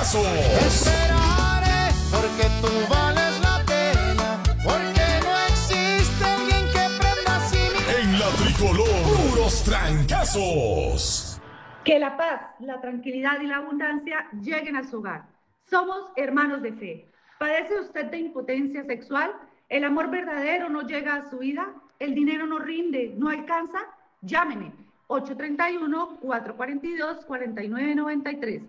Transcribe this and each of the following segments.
trancazos. Esperaré porque tú vales la pena, porque no existe alguien que prenda así mi... En la tricolor, puros trancazos. Que la paz, la tranquilidad y la abundancia lleguen a su hogar. Somos hermanos de fe. ¿Padece usted de impotencia sexual? ¿El amor verdadero no llega a su vida? ¿El dinero no rinde, no alcanza? Llámeme. 831-442-4993.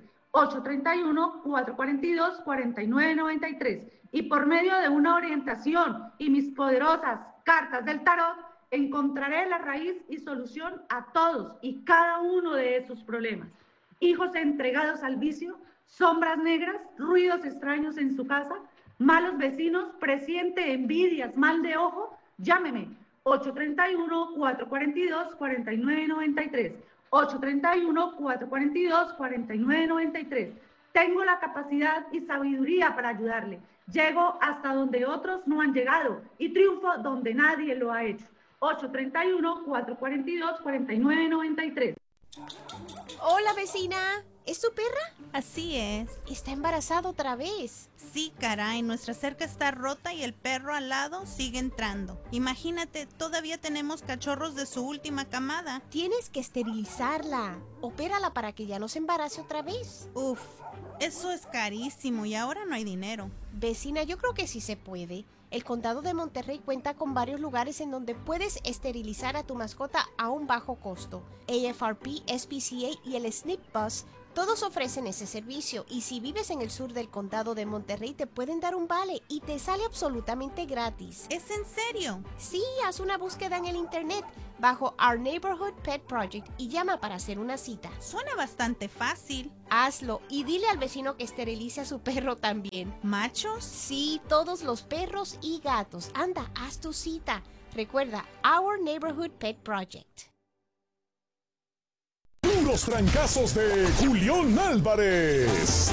831-442-4993. Y por medio de una orientación y mis poderosas cartas del tarot, encontraré la raíz y solución a todos y cada uno de esos problemas. Hijos entregados al vicio, sombras negras, ruidos extraños en su casa, malos vecinos, presiente envidias, mal de ojo, llámeme 831-442-4993. 831-442-4993. Tengo la capacidad y sabiduría para ayudarle. Llego hasta donde otros no han llegado y triunfo donde nadie lo ha hecho. 831-442-4993. Hola, vecina. ¿Es tu perra? Así es. Está embarazada otra vez. Sí, caray, nuestra cerca está rota y el perro al lado sigue entrando. Imagínate, todavía tenemos cachorros de su última camada. Tienes que esterilizarla. Opérala para que ya no se embarace otra vez. Uf, eso es carísimo y ahora no hay dinero. Vecina, yo creo que sí se puede. El condado de Monterrey cuenta con varios lugares en donde puedes esterilizar a tu mascota a un bajo costo. AFRP, SPCA y el SNP Bus todos ofrecen ese servicio, y si vives en el sur del condado de Monterrey te pueden dar un vale y te sale absolutamente gratis. ¿Es en serio? Sí, haz una búsqueda en el internet bajo Our Neighborhood Pet Project y llama para hacer una cita. Suena bastante fácil. Hazlo y dile al vecino que esterilice a su perro también. ¿Machos? Sí, todos los perros y gatos. Anda, haz tu cita. Recuerda, Our Neighborhood Pet Project. Puros trancazos de Julián Álvarez.